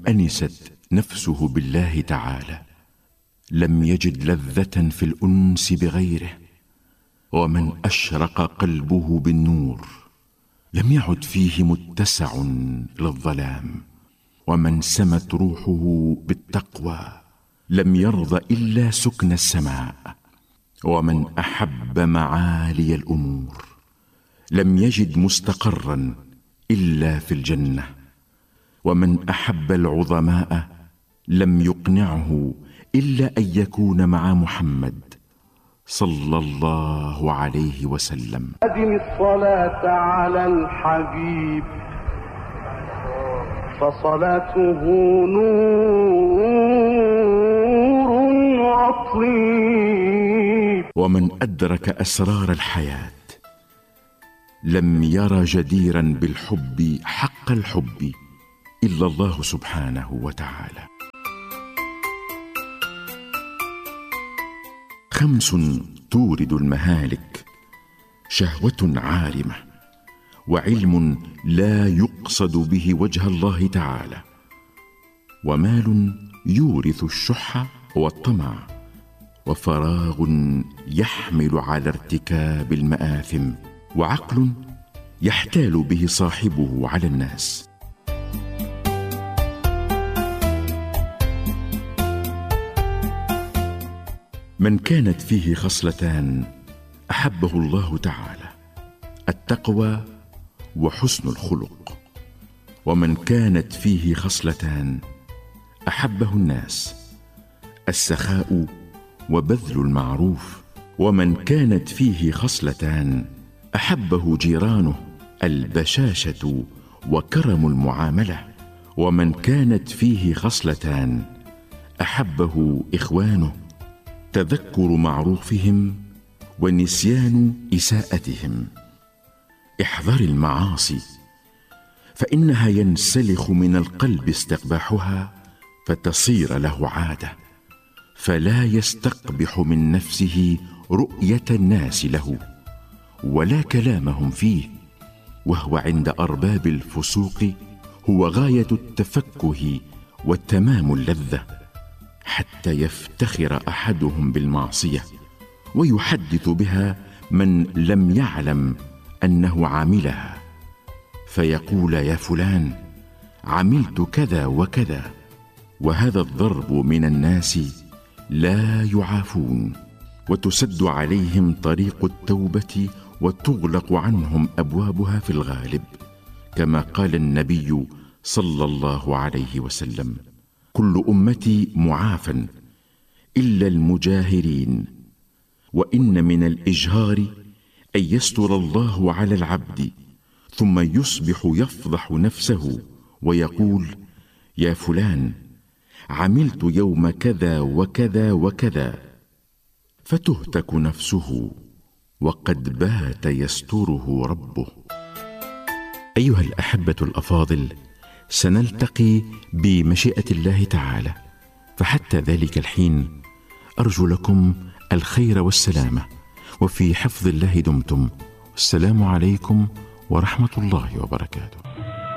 أنست نفسه بالله تعالى لم يجد لذة في الأنس بغيره، ومن أشرق قلبه بالنور لم يعد فيه متسع للظلام، ومن سمت روحه بالتقوى لم يرض إلا سكن السماء، ومن أحب معالي الأمور لم يجد مستقرا إلا في الجنة، ومن أحب العظماء لم يقنعه إلا أن يكون مع محمد صلى الله عليه وسلم. أدم الصلاة على الحبيب فصلاته نور وطيب. ومن أدرك أسرار الحياة لم ير جديرا بالحب حق الحب إلا الله سبحانه وتعالى. 5 تورد المهالك: شهوة عارمة، وعلم لا يقصد به وجه الله تعالى، ومال يورث الشح والطمع، وفراغ يحمل على ارتكاب المآثم، وعقل يحتال به صاحبه على الناس. من كانت فيه خصلتان أحبه الله تعالى: التقوى وحسن الخلق. ومن كانت فيه خصلتان أحبه الناس: السخاء وبذل المعروف. ومن كانت فيه خصلتان أحبه جيرانه: البشاشة وكرم المعاملة. ومن كانت فيه خصلتان أحبه إخوانه: تذكر معروفهم ونسيان إساءتهم. احذر المعاصي فإنها ينسلخ من القلب استقباحها فتصير له عادة، فلا يستقبح من نفسه رؤية الناس له ولا كلامهم فيه، وهو عند أرباب الفسوق هو غاية التفكه والتمام اللذة، حتى يفتخر أحدهم بالمعصية ويحدث بها من لم يعلم أنه عملها، فيقول: يا فلان عملت كذا وكذا. وهذا الضرب من الناس لا يعافون، وتسد عليهم طريق التوبة وتغلق عنهم أبوابها في الغالب، كما قال النبي صلى الله عليه وسلم: كل أمتي معافى إلا المجاهرين. وإن من الإجهار أن يستر الله على العبد ثم يصبح يفضح نفسه ويقول: يا فلان عملت يوم كذا وكذا وكذا، فتهتك نفسه وقد بات يستره ربه. أيها الأحبة الأفاضل، سنلتقي بمشيئة الله تعالى، فحتى ذلك الحين أرجو لكم الخير والسلامة، وفي حفظ الله دمتم. السلام عليكم ورحمة الله وبركاته.